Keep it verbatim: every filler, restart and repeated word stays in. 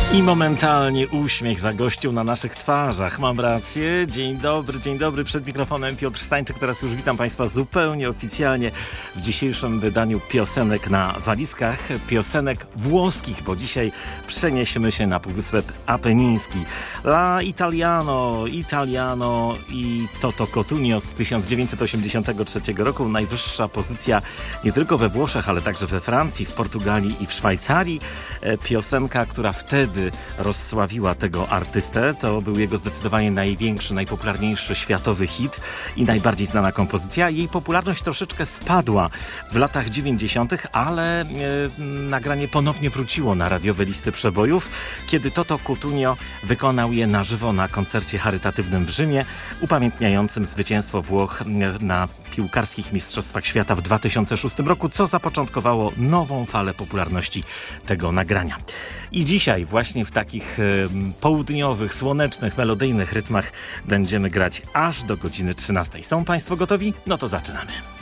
I momentalnie uśmiech zagościł na naszych twarzach. Mam rację. Dzień dobry, dzień dobry. Przed mikrofonem Piotr Stańczyk. Teraz już witam Państwa zupełnie oficjalnie w dzisiejszym wydaniu piosenek na walizkach. Piosenek włoskich, bo dzisiaj przeniesiemy się na Półwysep Apeniński. La Italiano, Italiano i Toto Cotugno z tysiąc dziewięćset osiemdziesiątego trzeciego roku. Najwyższa pozycja nie tylko we Włoszech, ale także we Francji, w Portugalii i w Szwajcarii. Piosenka, która wtedy rozsławiła tego artystę. To był jego zdecydowanie największy, najpopularniejszy światowy hit i najbardziej znana kompozycja. Jej popularność troszeczkę spadła w latach dziewięćdziesiątych, ale e, nagranie ponownie wróciło na radiowe listy przebojów, kiedy Toto Cotugno wykonał je na żywo na koncercie charytatywnym w Rzymie, upamiętniającym zwycięstwo Włoch na piłkarskich mistrzostwach świata w dwa tysiące szóstym roku, co zapoczątkowało nową falę popularności tego nagrania. I dzisiaj właśnie w takich e, południowych, słonecznych, melodyjnych rytmach będziemy grać aż do godziny trzynastej. Są Państwo gotowi? No to zaczynamy.